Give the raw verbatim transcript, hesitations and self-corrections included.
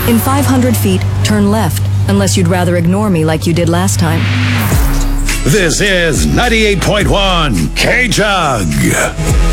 In five hundred feet, turn left, unless you'd rather ignore me like you did last time. This is ninety-eight point one K-Jug.